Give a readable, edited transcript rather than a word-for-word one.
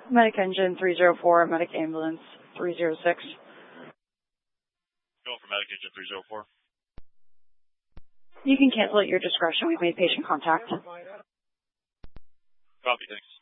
Medic Engine 304, Medic Ambulance 306. Going for Medic Engine 304. You can cancel at your discretion. We've made patient contact. Copy, thanks.